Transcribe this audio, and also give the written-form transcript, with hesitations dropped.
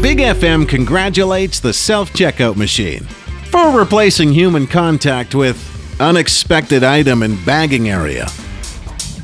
Big FM congratulates the self-checkout machine for replacing human contact with unexpected item in bagging area.